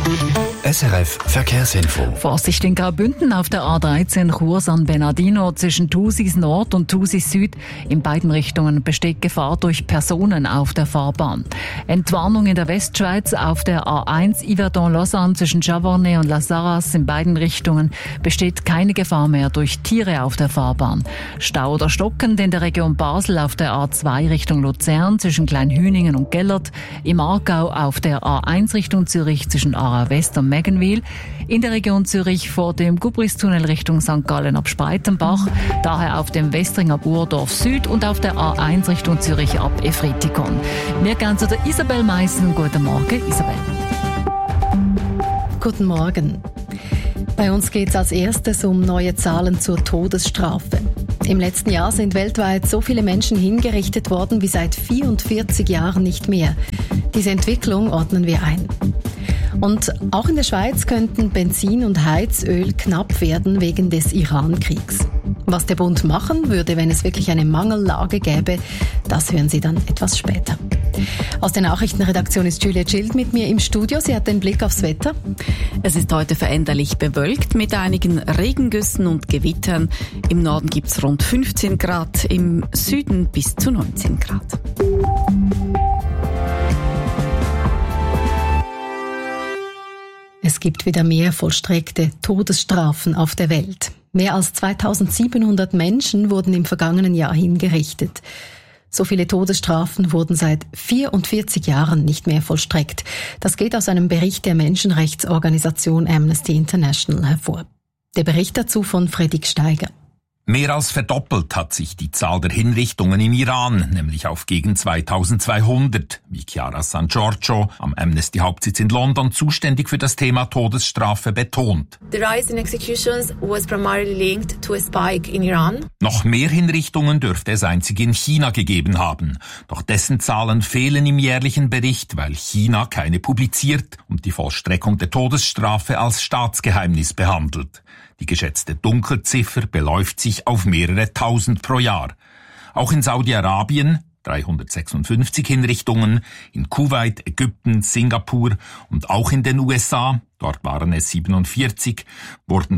SRF Verkehrsinfo. Vorsicht in Graubünden auf der A13 Chur San Bernardino zwischen Thusis Nord und Thusis Süd. In beiden Richtungen besteht Gefahr durch Personen auf der Fahrbahn. Entwarnung in der Westschweiz auf der A1 Yverdon-Lausanne zwischen Chavornay und La Sarraz. In beiden Richtungen besteht keine Gefahr mehr durch Tiere auf der Fahrbahn. Stau oder stockend in der Region Basel auf der A2 Richtung Luzern zwischen Kleinhüningen und Gellert. Im Aargau auf der A1 Richtung Zürich zwischen Aarau West und Meggenwil, in der Region Zürich vor dem Gubristunnel Richtung St. Gallen ab Spreitenbach, daher auf dem Westring ab Urdorf Süd und auf der A1 Richtung Zürich ab Efretikon. Wir gehen zu der Isabel Meissen. Guten Morgen, Isabel. Guten Morgen. Bei uns geht es als erstes um neue Zahlen zur Todesstrafe. Im letzten Jahr sind weltweit so viele Menschen hingerichtet worden wie seit 44 Jahren nicht mehr. Diese Entwicklung ordnen wir ein. Und auch in der Schweiz könnten Benzin und Heizöl knapp werden wegen des Iran-Kriegs. Was der Bund machen würde, wenn es wirklich eine Mangellage gäbe, das hören Sie dann etwas später. Aus der Nachrichtenredaktion ist Julia Schild mit mir im Studio. Sie hat den Blick aufs Wetter. Es ist heute veränderlich bewölkt mit einigen Regengüssen und Gewittern. Im Norden gibt es rund 15 Grad, im Süden bis zu 19 Grad. Es gibt wieder mehr vollstreckte Todesstrafen auf der Welt. Mehr als 2700 Menschen wurden im vergangenen Jahr hingerichtet. So viele Todesstrafen wurden seit 44 Jahren nicht mehr vollstreckt. Das geht aus einem Bericht der Menschenrechtsorganisation Amnesty International hervor. Der Bericht dazu von Fredrik Steiger. Mehr als verdoppelt hat sich die Zahl der Hinrichtungen im Iran, nämlich auf gegen 2200, wie Chiara San Giorgio am Amnesty-Hauptsitz in London zuständig für das Thema Todesstrafe betont. The rise in executions was primarily linked to a spike in Iran. Noch mehr Hinrichtungen dürfte es einzig in China gegeben haben. Doch dessen Zahlen fehlen im jährlichen Bericht, weil China keine publiziert und die Vollstreckung der Todesstrafe als Staatsgeheimnis behandelt. Die geschätzte Dunkelziffer beläuft sich auf mehrere Tausend pro Jahr. Auch in Saudi-Arabien 356 Hinrichtungen, in Kuwait, Ägypten, Singapur und auch in den USA, dort waren es 47, wurden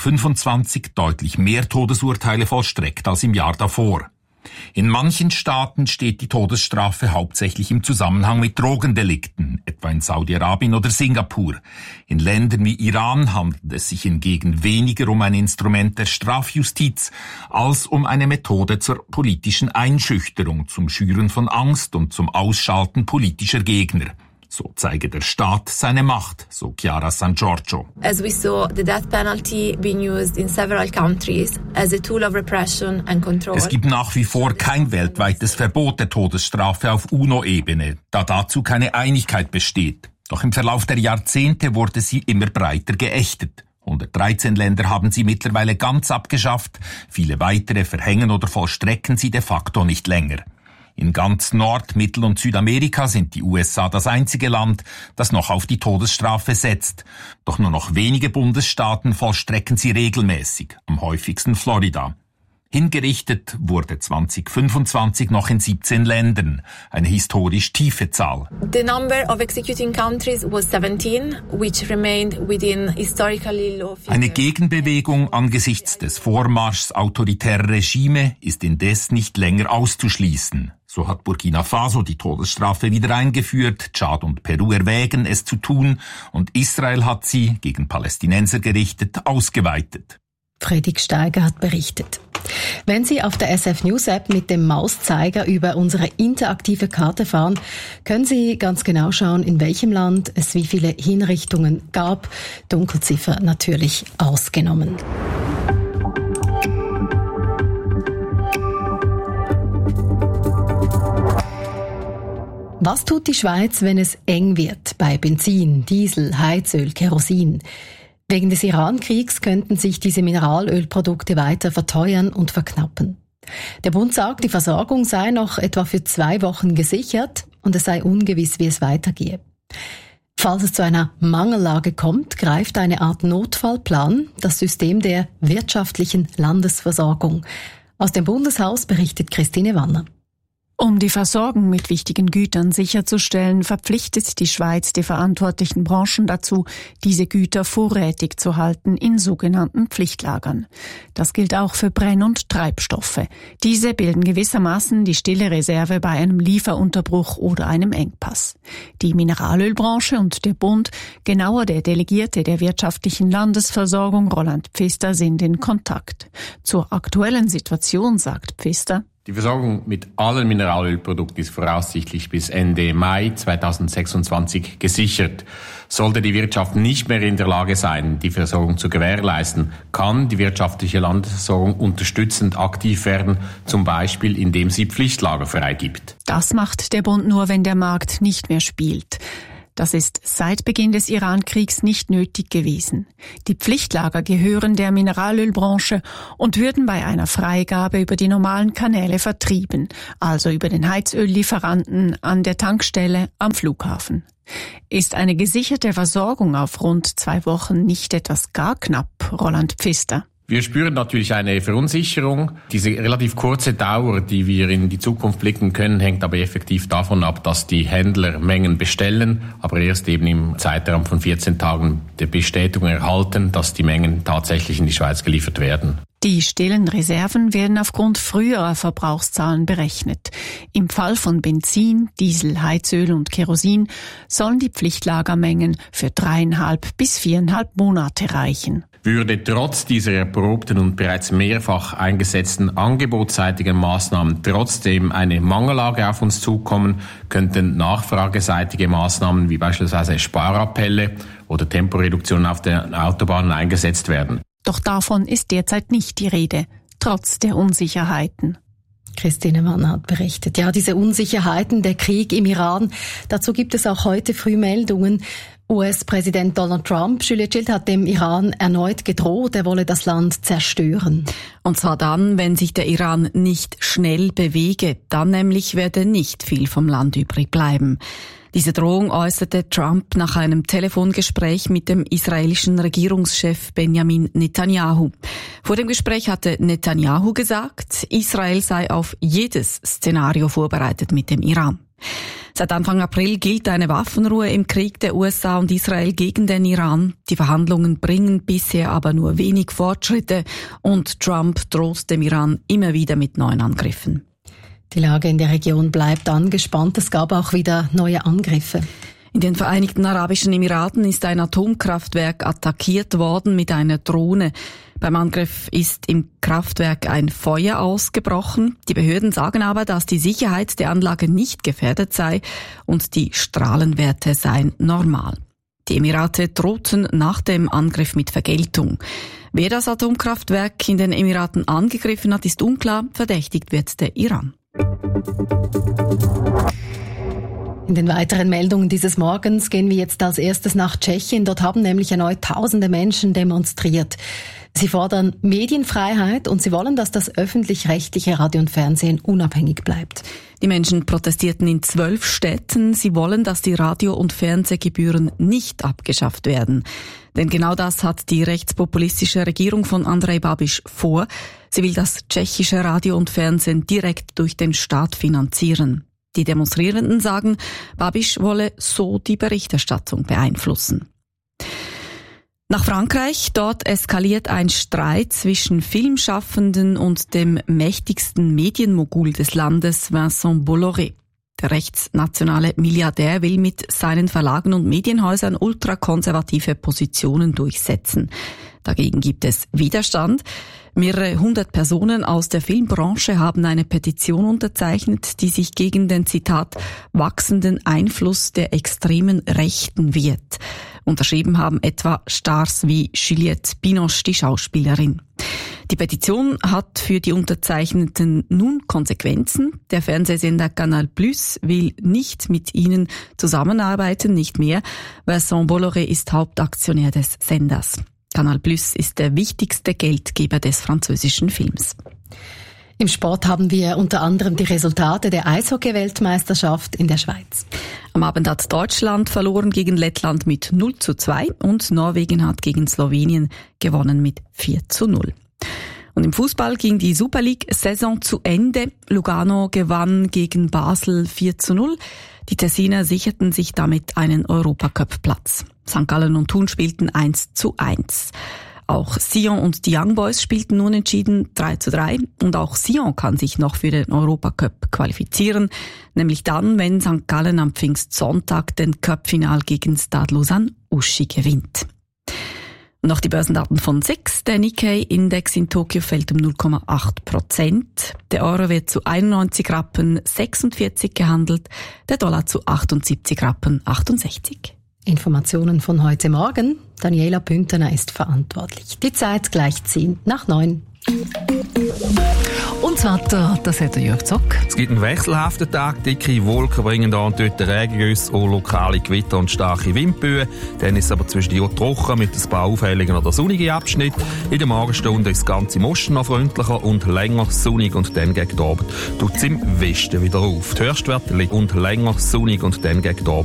2025 deutlich mehr Todesurteile vollstreckt als im Jahr davor. In manchen Staaten steht die Todesstrafe hauptsächlich im Zusammenhang mit Drogendelikten, etwa in Saudi-Arabien oder Singapur. In Ländern wie Iran handelt es sich hingegen weniger um ein Instrument der Strafjustiz als um eine Methode zur politischen Einschüchterung, zum Schüren von Angst und zum Ausschalten politischer Gegner. So zeige der Staat seine Macht, so Chiara San Giorgio. As we saw the death penalty being used in several countries as a tool of repression and control. Es gibt nach wie vor kein weltweites Verbot der Todesstrafe auf UNO-Ebene, da dazu keine Einigkeit besteht. Doch im Verlauf der Jahrzehnte wurde sie immer breiter geächtet. 113 Länder haben sie mittlerweile ganz abgeschafft, viele weitere verhängen oder vollstrecken sie de facto nicht länger. In ganz Nord-, Mittel- und Südamerika sind die USA das einzige Land, das noch auf die Todesstrafe setzt. Doch nur noch wenige Bundesstaaten vollstrecken sie regelmäßig, am häufigsten Florida. Hingerichtet wurde 2025 noch in 17 Ländern, eine historisch tiefe Zahl. The number of executing countries was 17, which remained within historically low figures. Eine Gegenbewegung angesichts des Vormarschs autoritärer Regime ist indes nicht länger auszuschließen. So hat Burkina Faso die Todesstrafe wieder eingeführt, Tschad und Peru erwägen, es zu tun, und Israel hat sie, gegen Palästinenser gerichtet, ausgeweitet. Fredrik Steiger hat berichtet. Wenn Sie auf der SF News App mit dem Mauszeiger über unsere interaktive Karte fahren, können Sie ganz genau schauen, in welchem Land es wie viele Hinrichtungen gab. Dunkelziffer natürlich ausgenommen. Was tut die Schweiz, wenn es eng wird bei Benzin, Diesel, Heizöl, Kerosin? Wegen des Iran-Kriegs könnten sich diese Mineralölprodukte weiter verteuern und verknappen. Der Bund sagt, die Versorgung sei noch etwa für 2 Wochen gesichert und es sei ungewiss, wie es weitergehe. Falls es zu einer Mangellage kommt, greift eine Art Notfallplan, das System der wirtschaftlichen Landesversorgung. Aus dem Bundeshaus berichtet Christine Wanner. Um die Versorgung mit wichtigen Gütern sicherzustellen, verpflichtet die Schweiz die verantwortlichen Branchen dazu, diese Güter vorrätig zu halten in sogenannten Pflichtlagern. Das gilt auch für Brenn- und Treibstoffe. Diese bilden gewissermaßen die stille Reserve bei einem Lieferunterbruch oder einem Engpass. Die Mineralölbranche und der Bund, genauer der Delegierte der wirtschaftlichen Landesversorgung Roland Pfister, sind in Kontakt. Zur aktuellen Situation sagt Pfister: Die Versorgung mit allen Mineralölprodukten ist voraussichtlich bis Ende Mai 2026 gesichert. Sollte die Wirtschaft nicht mehr in der Lage sein, die Versorgung zu gewährleisten, kann die wirtschaftliche Landesversorgung unterstützend aktiv werden, zum Beispiel indem sie Pflichtlager freigibt. Das macht der Bund nur, wenn der Markt nicht mehr spielt. Das ist seit Beginn des Iran-Kriegs nicht nötig gewesen. Die Pflichtlager gehören der Mineralölbranche und würden bei einer Freigabe über die normalen Kanäle vertrieben, also über den Heizöllieferanten, an der Tankstelle, am Flughafen. Ist eine gesicherte Versorgung auf rund 2 Wochen nicht etwas gar knapp, Roland Pfister? Wir spüren natürlich eine Verunsicherung. Diese relativ kurze Dauer, die wir in die Zukunft blicken können, hängt aber effektiv davon ab, dass die Händler Mengen bestellen, aber erst eben im Zeitraum von 14 Tagen der Bestätigung erhalten, dass die Mengen tatsächlich in die Schweiz geliefert werden. Die stillen Reserven werden aufgrund früherer Verbrauchszahlen berechnet. Im Fall von Benzin, Diesel, Heizöl und Kerosin sollen die Pflichtlagermengen für 3,5 bis 4,5 Monate reichen. Würde trotz dieser erprobten und bereits mehrfach eingesetzten angebotsseitigen Maßnahmen trotzdem eine Mangellage auf uns zukommen, könnten nachfrageseitige Maßnahmen wie beispielsweise Sparappelle oder Temporeduktionen auf den Autobahnen eingesetzt werden. Doch davon ist derzeit nicht die Rede, trotz der Unsicherheiten. Christine Mann hat berichtet. Ja, diese Unsicherheiten, der Krieg im Iran, dazu gibt es auch heute früh Meldungen. US-Präsident Donald Trump, Julia Schild, hat dem Iran erneut gedroht, er wolle das Land zerstören. Und zwar dann, wenn sich der Iran nicht schnell bewege. Dann nämlich werde nicht viel vom Land übrig bleiben. Diese Drohung äußerte Trump nach einem Telefongespräch mit dem israelischen Regierungschef Benjamin Netanyahu. Vor dem Gespräch hatte Netanyahu gesagt, Israel sei auf jedes Szenario vorbereitet mit dem Iran. Seit Anfang April gilt eine Waffenruhe im Krieg der USA und Israel gegen den Iran. Die Verhandlungen bringen bisher aber nur wenig Fortschritte und Trump droht dem Iran immer wieder mit neuen Angriffen. Die Lage in der Region bleibt angespannt. Es gab auch wieder neue Angriffe. In den Vereinigten Arabischen Emiraten ist ein Atomkraftwerk attackiert worden mit einer Drohne. Beim Angriff ist im Kraftwerk ein Feuer ausgebrochen. Die Behörden sagen aber, dass die Sicherheit der Anlage nicht gefährdet sei und die Strahlenwerte seien normal. Die Emirate drohten nach dem Angriff mit Vergeltung. Wer das Atomkraftwerk in den Emiraten angegriffen hat, ist unklar. Verdächtigt wird der Iran. In den weiteren Meldungen dieses Morgens gehen wir jetzt als erstes nach Tschechien. Dort haben nämlich erneut tausende Menschen demonstriert. Sie fordern Medienfreiheit und sie wollen, dass das öffentlich-rechtliche Radio und Fernsehen unabhängig bleibt. Die Menschen protestierten in 12 Städten. Sie wollen, dass die Radio- und Fernsehgebühren nicht abgeschafft werden. Denn genau das hat die rechtspopulistische Regierung von Andrej Babiš vor. Sie will das tschechische Radio und Fernsehen direkt durch den Staat finanzieren. Die Demonstrierenden sagen, Babiš wolle so die Berichterstattung beeinflussen. Nach Frankreich, dort eskaliert ein Streit zwischen Filmschaffenden und dem mächtigsten Medienmogul des Landes, Vincent Bolloré. Der rechtsnationale Milliardär will mit seinen Verlagen und Medienhäusern ultrakonservative Positionen durchsetzen. Dagegen gibt es Widerstand. Mehrere 100 Personen aus der Filmbranche haben eine Petition unterzeichnet, die sich gegen den, Zitat, wachsenden Einfluss der extremen Rechten wehrt. Unterschrieben haben etwa Stars wie Juliette Binoche, die Schauspielerin. Die Petition hat für die Unterzeichneten nun Konsequenzen. Der Fernsehsender Canal Plus will nicht mit ihnen zusammenarbeiten, nicht mehr. Vincent Bolloré ist Hauptaktionär des Senders. Canal Plus ist der wichtigste Geldgeber des französischen Films. Im Sport haben wir unter anderem die Resultate der Eishockey-Weltmeisterschaft in der Schweiz. Am Abend hat Deutschland verloren gegen Lettland mit 0:2 und Norwegen hat gegen Slowenien gewonnen mit 4:0. Und im Fußball ging die Super League-Saison zu Ende. Lugano gewann gegen Basel 4:0. Die Tessiner sicherten sich damit einen Europacup-Platz. St. Gallen und Thun spielten 1:1. Auch Sion und die Young Boys spielten unentschieden 3:3. Und auch Sion kann sich noch für den Europacup qualifizieren, nämlich dann, wenn St. Gallen am Pfingstsonntag den Cup-Final gegen Stade Lausanne-Uschi gewinnt. Noch die Börsendaten von SIX. Der Nikkei-Index in Tokio fällt um 0,8%. Der Euro wird zu 91 Rappen 46 gehandelt, der Dollar zu 78 Rappen 68. Informationen von heute Morgen. Daniela Püntener ist verantwortlich. Die Zeit gleich 8:10. Und das Wetter, das hat der Jörg Zock. Es gibt einen wechselhaften Tag. Dicke Wolken bringen da und dort Regengüsse, auch lokale Gewitter und starke Windböen. Dann ist es aber zwischendurch trocken mit ein paar auffälligen oder sonnigen Abschnitten. In der Morgenstunde ist das Ganze im Osten noch freundlicher und länger sonnig und dann gegen Abend tut es im Westen wieder auf. Die Höchstwerte liegen und länger sonnig und dann gegen Abend